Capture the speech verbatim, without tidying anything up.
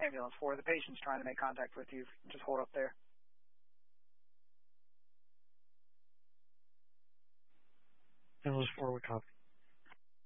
Ambulance four, the patient's trying to make contact with you. Just hold up there. Ambulance four, we copy.